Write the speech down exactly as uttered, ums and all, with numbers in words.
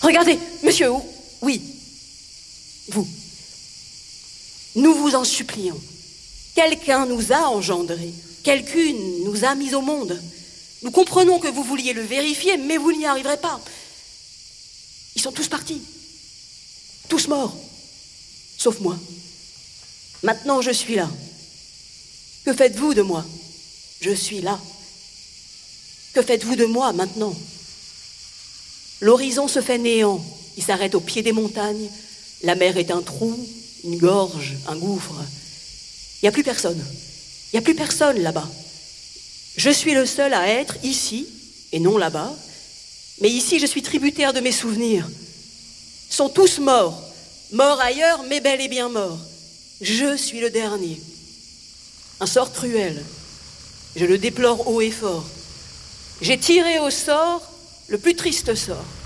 Regardez, monsieur, oui, vous. Nous vous en supplions. Quelqu'un nous a engendrés. Quelqu'une nous a mis au monde. Nous comprenons que vous vouliez le vérifier, mais vous n'y arriverez pas. Ils sont tous partis. Tous morts. Sauf moi. Maintenant, je suis là. Que faites-vous de moi? Je suis là. Que faites-vous de moi maintenant? L'horizon se fait néant. Il s'arrête au pied des montagnes. La mer est un trou, une gorge, un gouffre. Il n'y a plus personne. Il n'y a plus personne là-bas. Je suis le seul à être ici, et non là-bas. Mais ici, je suis tributaire de mes souvenirs. Ils sont tous morts. Morts ailleurs, mais bel et bien morts. Je suis le dernier. Un sort cruel. Je le déplore haut et fort. J'ai tiré au sort le plus triste sort.